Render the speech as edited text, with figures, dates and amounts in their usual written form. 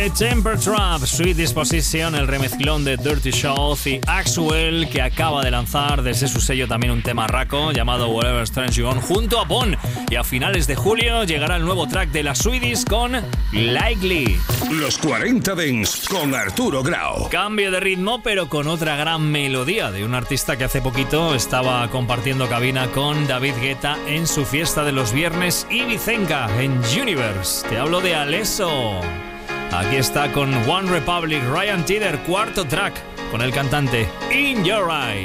Temper Trap, Sweet Disposition, el remezclón de Dirty South y Axwell, que acaba de lanzar desde su sello también un tema raco llamado Whatever Strange You On junto a Bon. Y a finales de julio llegará el nuevo track de la Swedish con Likely. Los 40 Dance con Arturo Grau. Cambio de ritmo, pero con otra gran melodía de un artista que hace poquito estaba compartiendo cabina con David Guetta en su fiesta de los viernes ibicenca en Universe. Te hablo de Alesso. Aquí está con One Republic, Ryan Tedder, cuarto track con el cantante In Your Eyes.